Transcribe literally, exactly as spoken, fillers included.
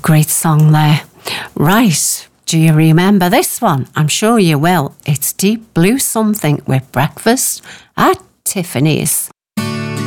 Great song there. Right, do you remember this one? I'm sure you will. It's Deep Blue Something with Breakfast at Tiffany's.